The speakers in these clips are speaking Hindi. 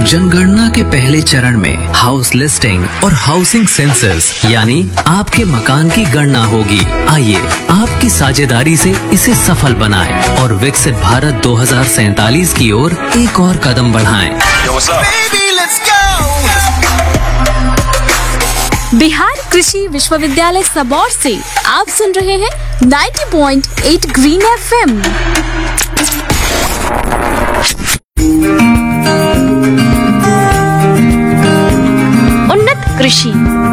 जनगणना के पहले चरण में हाउस लिस्टिंग और हाउसिंग सेंसस यानी आपके मकान की गणना होगी। आइए आपकी साझेदारी से इसे सफल बनाएं और विकसित भारत 2047 की ओर एक और कदम बढ़ाएं। बिहार कृषि विश्वविद्यालय सबौर से आप सुन रहे हैं 90.8 ग्रीन FM। उन्नत कृषि।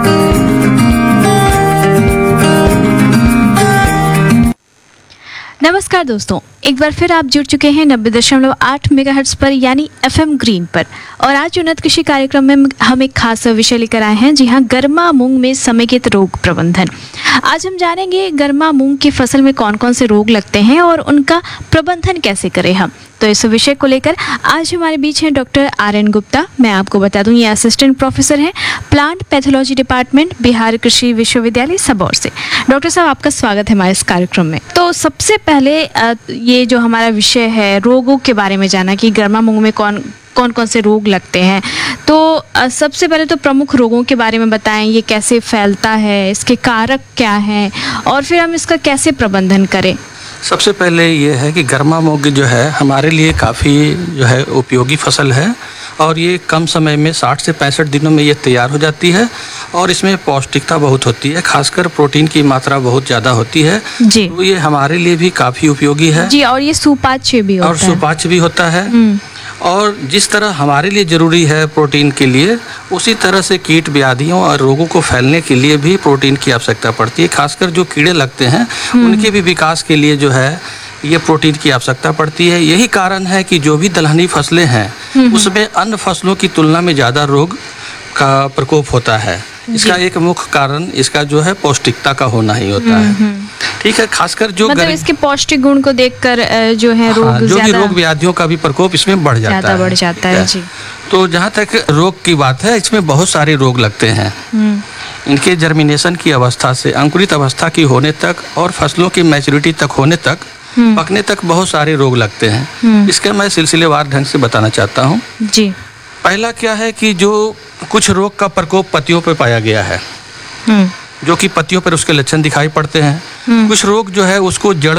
नमस्कार दोस्तों, एक बार फिर आप जुड़ चुके हैं 90.8 मेगाहर्ट्ज पर यानी FM ग्रीन पर। और आज उन्नत कृषि कार्यक्रम में हम एक खास विषय लेकर आए हैं। जी हाँ, गर्मा मूंग में समेकित रोग प्रबंधन। आज हम जानेंगे गर्मा मूंग की फसल में कौन कौन से रोग लगते हैं और उनका प्रबंधन कैसे करें हम। तो इस विषय को लेकर आज हमारे बीच हैं डॉक्टर RN गुप्ता। मैं आपको बता दूं, ये असिस्टेंट प्रोफेसर हैं प्लांट पैथोलॉजी डिपार्टमेंट, बिहार कृषि विश्वविद्यालय सबौर से। डॉक्टर साहब, आपका स्वागत है हमारे इस कार्यक्रम में। तो सबसे पहले ये जो हमारा विषय है रोगों के बारे में जाना कि गर्मा मूंग में कौन से रोग लगते हैं। तो सबसे पहले तो प्रमुख रोगों के बारे में बताएं, ये कैसे फैलता है, इसके कारक क्या हैं और फिर हम इसका कैसे प्रबंधन करें। सबसे पहले ये है कि गर्मा मूंग जो है हमारे लिए काफ़ी जो है उपयोगी फसल है और ये कम समय में 60 से 65 दिनों में ये तैयार हो जाती है और इसमें पौष्टिकता बहुत होती है, खासकर प्रोटीन की मात्रा बहुत ज़्यादा होती है जी। तो ये हमारे लिए भी काफ़ी उपयोगी है जी। और ये सुपाच्य भी होता है और जिस तरह हमारे लिए ज़रूरी है प्रोटीन के लिए, उसी तरह से कीट व्याधियों और रोगों को फैलने के लिए भी प्रोटीन की आवश्यकता पड़ती है। खासकर जो कीड़े लगते हैं उनके भी विकास के लिए जो है ये प्रोटीन की आवश्यकता पड़ती है। यही कारण है कि जो भी दलहनी फसलें हैं उसमें अन्य फसलों की तुलना में ज़्यादा रोग का प्रकोप होता है। इसका एक मुख्य कारण इसका जो है पौष्टिकता का होना ही होता है। ठीक है, खासकर जो मतलब इसके पौष्टिक गुण को देखकर जो है रोग जो भी रोग व्याधियों का भी प्रकोप इसमें बढ़ जाता है जी। तो जहाँ तक रोग की बात है, इसमें बहुत सारे रोग लगते हैं। इनके जर्मिनेशन की अवस्था से अंकुरित अवस्था की होने तक और फसलों की मैच्योरिटी तक होने तक, पकने तक बहुत सारे रोग लगते हैं। इसका मैं सिलसिलेवार ढंग से बताना चाहता हूँ जी। पहला क्या है कि जो कुछ रोग का प्रकोप पत्तियों पर पाया गया है, जो कि पत्तियों पर उसके लक्षण दिखाई पड़ते हैं। कुछ रोग जो है उसको जड़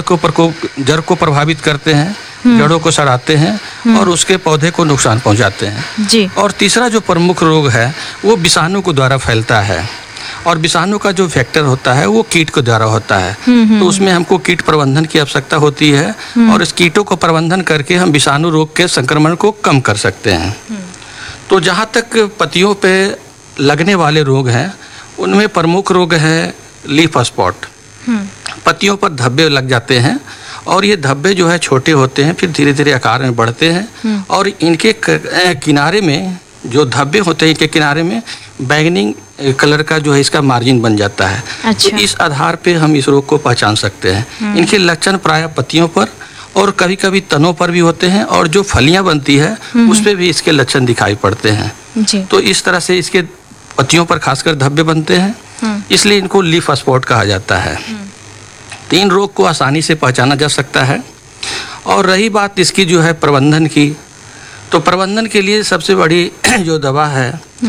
को प्रभावित करते हैं, जड़ों को सड़ाते हैं और उसके पौधे को नुकसान पहुंचाते हैं जी। और तीसरा जो प्रमुख रोग है वो विषाणु के द्वारा फैलता है और विषाणु का जो फैक्टर होता है वो कीट के द्वारा होता है। तो उसमें हमको कीट प्रबंधन की आवश्यकता होती है और इस कीटों को प्रबंधन करके हम विषाणु रोग के संक्रमण को कम कर सकते हैं। तो जहाँ तक पत्तियों पे लगने वाले रोग हैं, उनमें प्रमुख रोग है लीफ स्पॉट। पत्तियों पर धब्बे लग जाते हैं और ये धब्बे जो है छोटे होते हैं, फिर धीरे धीरे आकार में बढ़ते हैं और इनके किनारे में जो धब्बे होते हैं, इनके किनारे में बैंगनी कलर का जो है इसका मार्जिन बन जाता है। अच्छा। तो इस आधार पे हम इस रोग को पहचान सकते हैं। इनके लक्षण प्रायः पत्तियों पर और कभी कभी तनों पर भी होते हैं और जो फलियां बनती है उस पर भी इसके लक्षण दिखाई पड़ते हैं जी। तो इस तरह से इसके पत्तियों पर खासकर धब्बे बनते हैं, इसलिए इनको लीफ स्पॉट कहा जाता है। 3 रोग को आसानी से पहचाना जा सकता है। और रही बात इसकी जो है प्रबंधन की, तो प्रबंधन के लिए सबसे बड़ी जो दवा है